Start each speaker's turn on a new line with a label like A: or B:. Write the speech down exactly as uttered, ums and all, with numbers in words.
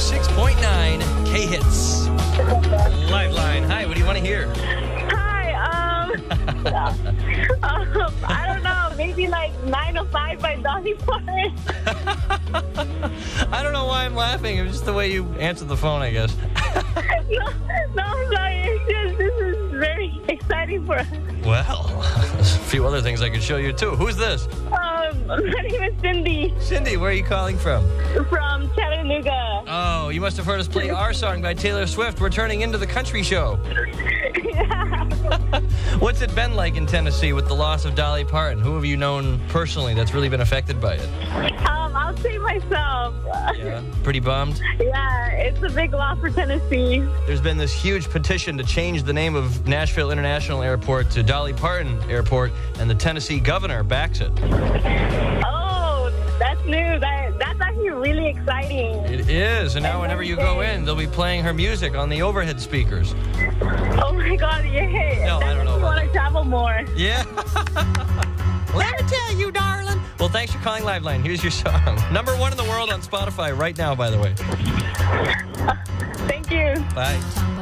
A: six point nine K-Hits. Liveline. Hi, what do you want to hear?
B: Hi, um, um, I don't know, maybe like nine oh five by Dolly Parton.
A: I don't know why I'm laughing. It was just the way you answered the phone, I guess.
B: no, no, I'm sorry. It's just, this is very exciting for us.
A: Well, there's a few other things I could show you, too. Who's this?
B: Um, my name is Cindy
A: Cindy, where are you calling from?
B: from Chattanooga.
A: Oh, you must have heard us play Our Song by Taylor Swift. We're turning into the country show.
B: Yeah.
A: What's it been like in Tennessee with the loss of Dolly Parton? Who have you known personally that's really been affected by it?
B: Um, I'll say myself.
A: Yeah, pretty bummed.
B: Yeah, it's a big loss for Tennessee.
A: There's been this huge petition to change the name of Nashville International Airport to Dolly Parton Airport, and the Tennessee governor backs it.
B: Oh, that's new. That that's actually really exciting.
A: It is, and now whenever you go in, they'll be playing her music on the overhead speakers.
B: Oh my God, yay.
A: No, I don't know
B: You
A: about
B: want to
A: that.
B: travel more.
A: Yeah. Let me tell you, darling. Well, thanks for calling Liveline. Here's your song. Number one in the world on Spotify right now, by the way.
B: Thank you.
A: Bye.